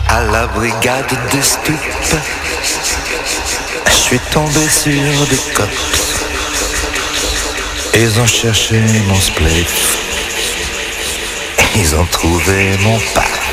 à la brigade des stupes. Je suis tombé sur des cops. Ils ont cherché mon spliff. Ils ont trouvé mon paf.